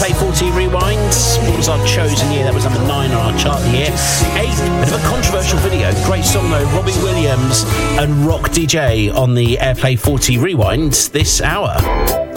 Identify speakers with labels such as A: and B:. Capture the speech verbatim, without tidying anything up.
A: Play forty Rewind. What was our chosen year? That was number nine on our chart here. Eight, bit of a controversial video. Great song though. Robbie Williams and Rock D J on the Airplay forty Rewind this hour.